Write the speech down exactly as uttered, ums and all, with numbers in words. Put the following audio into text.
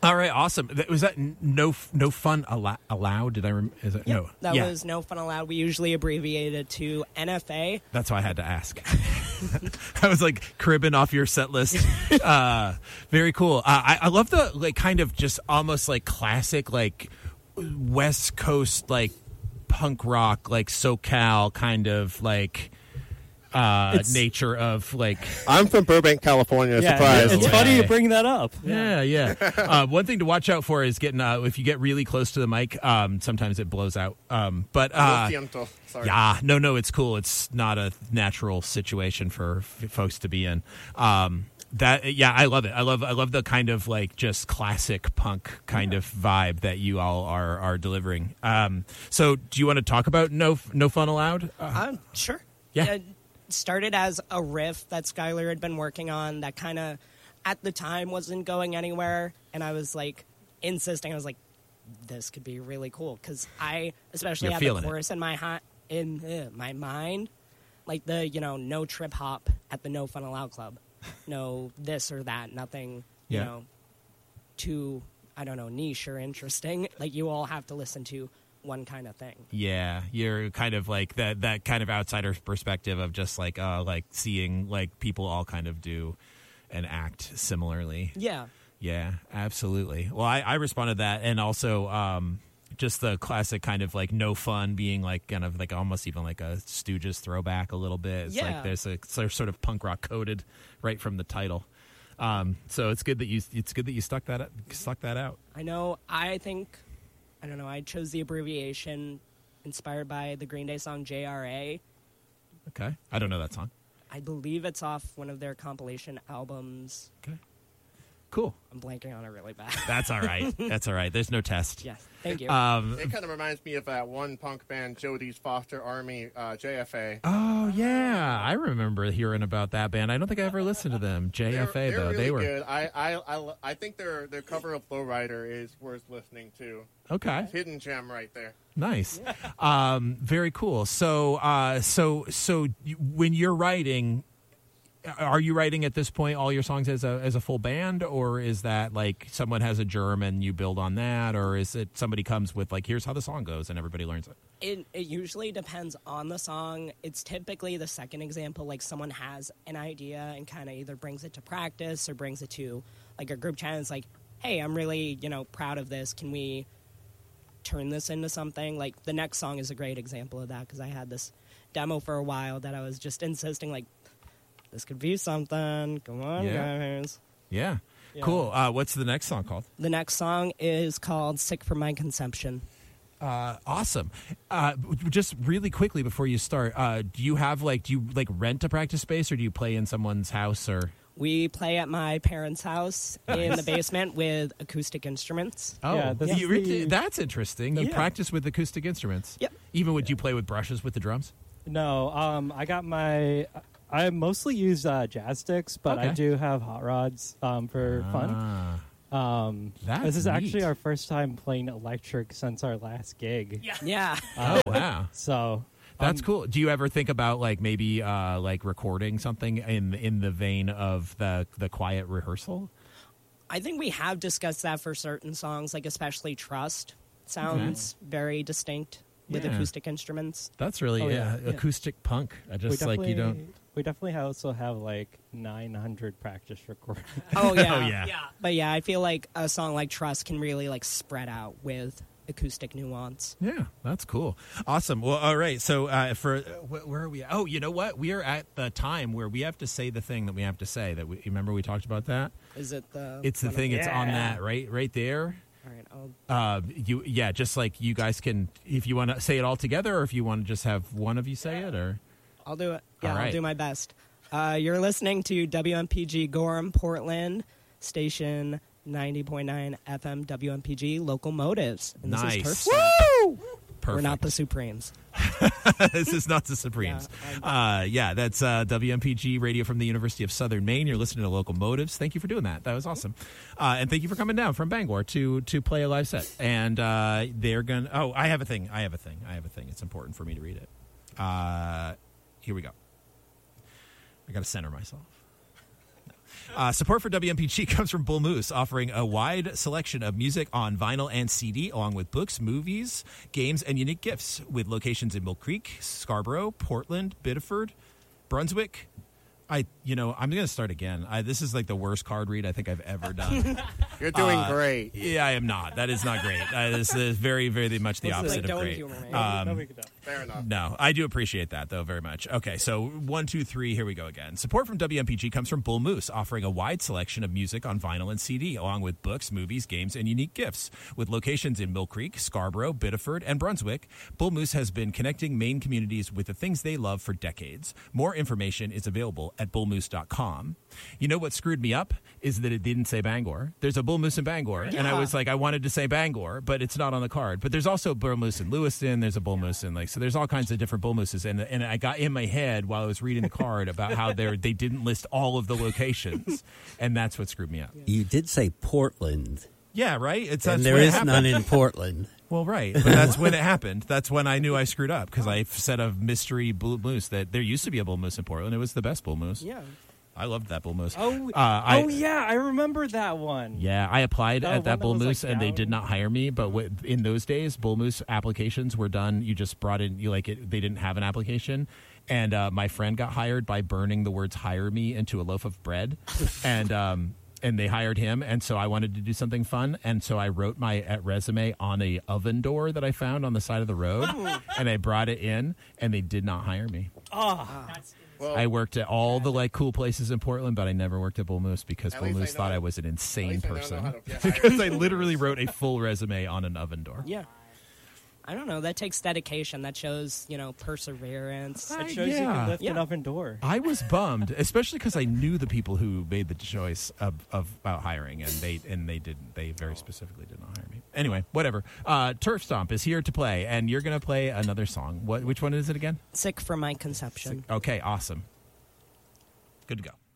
All right, awesome. That- Was that n- no no fun allo- allowed? Did I? Rem- is it Yep, no? that yeah. was No Fun Allowed. We usually abbreviate it to N F A. That's why I had to ask. I was like cribbing off your set list. Uh, very cool. Uh, I, I love the like kind of just almost like classic like West Coast like punk rock like SoCal kind of like uh, It's- nature of like. I'm from Burbank, California. Yeah, Surprise! it's way. funny you bring that up. Yeah, yeah. uh, one thing to watch out for is getting uh, if you get really close to the mic. Um, sometimes it blows out. Um, but uh, Lo siento. Sorry. yeah, no, no, it's cool. It's not a natural situation for f- folks to be in. Um, that yeah, I love it. I love I love the kind of like just classic punk kind of vibe that you all are are delivering. Um, so, do you want to talk about no no fun allowed? Uh, Um, sure. Yeah. It started as a riff that Skylar had been working on that kind of, at the time, wasn't going anywhere. And I was like, insisting. I was like, this could be really cool. Because I, especially You're had the feeling it. chorus in my ha- in uh, my mind, like the, you know, no trip hop at the No Fun Allowed Club. No this or that. Nothing, you Yeah. know, too, I don't know, niche or interesting. Like, you all have to listen to one kind of thing. Yeah, you're kind of like that that kind of outsider perspective of just like uh like seeing like people all kind of do and act similarly. Yeah. Yeah, absolutely. Well, I, I responded to that, and also um just the classic kind of like no fun being like kind of like almost even like a Stooges throwback a little bit. It's Yeah. like there's a there's sort of punk rock coded right from the title. Um, so it's good that you it's good that you stuck that stuck that out. I know, I think, I don't know, I chose the abbreviation inspired by the Green Day song J R A. Okay, I don't know that song. I believe it's off one of their compilation albums. Okay, cool. I'm blanking on it really bad. That's all right. That's all right. There's no test. Yes, thank you. Um, It kind of reminds me of that one punk band, Jody's Foster Army, uh, J F A. oh yeah, I remember hearing about that band. I don't think I ever listened to them. J F A They're, they're though, really they were good. I, I, I, I think their their cover of Lowrider is worth listening to. okay. Hidden gem right there. Nice, um, very cool. So, uh, so, so you, when you're writing, are you writing at this point all your songs as a as a full band, or is that like someone has a germ and you build on that, or is it somebody comes with like here's how the song goes and everybody learns it? It, it usually depends on the song. It's typically the second example, like someone has an idea and kind of either brings it to practice or brings it to like a group chat and it's like, hey, I'm really, you know, proud of this. Can we turn this into something? Like the next song is a great example of that because I had this demo for a while that I was just insisting like, this could be something. Come on, Yeah. guys. Yeah, Yeah. cool. Uh, what's the next song called? The next song is called Sick from My Conception. Uh, awesome. Uh, just really quickly before you start, uh, do you have like do you like rent a practice space or do you play in someone's house or? We play at my parents' house in the basement with acoustic instruments. Oh, Yeah, this you is re- the- that's interesting. You Yeah. practice with acoustic instruments. Yep. Even would you play with brushes with the drums? No, um, I got my. I mostly use uh, jazz sticks, but Okay. I do have hot rods um, for fun. Ah. Um, That's this is neat. actually our first time playing electric since our last gig. Yeah. Oh wow, So that's um, cool. Do you ever think about like maybe uh, like recording something in in the vein of the the quiet rehearsal? I think we have discussed that for certain songs, like especially Trust. Sounds very distinct with Yeah. acoustic instruments. That's really Oh, yeah, yeah, yeah. acoustic punk. I we just like definitely you don't. we definitely also have like nine hundred practice recordings. Oh, yeah. Oh, yeah. But yeah, I feel like a song like Trust can really like spread out with acoustic nuance. Yeah, that's cool. Awesome. Well, all right. So uh, for uh, wh- where are we? Oh, you know what? We are at the time where we have to say the thing that we have to say. That we you remember we talked about that. Is it the? It's the one of- thing. It's on Yeah. that right, right there. All right. I'll, Uh, you yeah, just like you guys can, if you want to say it all together, or if you want to just have one of you say it, or I'll do it. Yeah, All right. I'll do my best. Uh, you're listening to W M P G Gorham, Portland, station ninety point nine F M W M P G Local Motives. And this Nice. is Turf Stop. perfect. We're not the Supremes. This is not the Supremes. Yeah, uh, yeah, that's uh, W M P G Radio from the University of Southern Maine. You're listening to Local Motives. Thank you for doing that. That was awesome. Uh, and thank you for coming down from Bangor to to play a live set. And uh, they're going to... Oh, I have a thing. I have a thing. I have a thing. It's important for me to read it. Uh, here we go. I got to center myself. Uh, support for W M P G comes from Bull Moose, offering a wide selection of music on vinyl and C D, along with books, movies, games, and unique gifts, with locations in Mill Creek, Scarborough, Portland, Biddeford, Brunswick. I, you know, I'm going to start again. I, this is like the worst card read I think I've ever done. You're doing Uh, great. Yeah, I am not. That is not great. Uh, this is very, very much the Listen, opposite like, of don't great. humor me. Um, no, we could don't. Fair enough. No, I do appreciate that, though, very much. Okay, so one, two, three, here we go again. Support from W M P G comes from Bull Moose, offering a wide selection of music on vinyl and C D, along with books, movies, games, and unique gifts. With locations in Mill Creek, Scarborough, Biddeford, and Brunswick, Bull Moose has been connecting Maine communities with the things they love for decades. More information is available at bull moose dot com. You know what screwed me up is that it didn't say Bangor. There's a Bull Moose in Bangor, and I was like, I wanted to say Bangor, but it's not on the card. But there's also Bull Moose in Lewiston. There's a Bull Moose in like so. There's all kinds of different Bull Mooses, and and I got in my head while I was reading the card about how they they didn't list all of the locations, and that's what screwed me up. You did say Portland, Yeah, right. It's and that's there when it is happened. none in Portland. Well, right, but that's when it happened. That's when I knew I screwed up because I said a mystery Bull Moose that there used to be a Bull Moose in Portland. It was the best Bull Moose. Yeah. I loved that Bull Moose. Oh, Uh, I- oh yeah, I remember that one. Yeah, I applied Oh, at one that that Bull was, like, Moose, and they down- did not hire me. But w- in those days, Bull Moose applications were done. You just brought in, you like it. They didn't have an application, and uh, my friend got hired by burning the words "hire me" into a loaf of bread, and um, and they hired him. And so I wanted to do something fun, and so I wrote my uh, resume on a oven door that I found on the side of the road, and I brought it in, and they did not hire me. Well, I worked at all the like cool places in Portland, but I never worked at Bull Moose because At Bull least I Moose know- thought I was an at insane least I now know person how to get because I hired. literally wrote a full resume on an oven door. Yeah. I don't know. That takes dedication. That shows, you know, perseverance. It I- shows you yeah. can lift an Yeah. oven door. I was bummed, especially because I knew the people who made the choice of, of about hiring, and they and they didn't. They very specifically did not hire me. Anyway, whatever. Uh, Turf Stomp is here to play, and you're going to play another song. What? Which one is it again? Sick from my conception. Okay, awesome. Good to go.